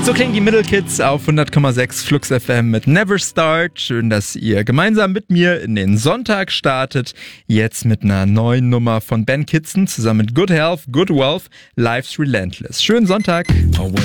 So klingen die Middle Kids auf 100,6 Flux FM mit Never Start. Schön, dass ihr gemeinsam mit mir in den Sonntag startet. Jetzt mit einer neuen Nummer von Ben Kitson zusammen mit Good Health, Good Wealth, Life's Relentless. Schönen Sonntag.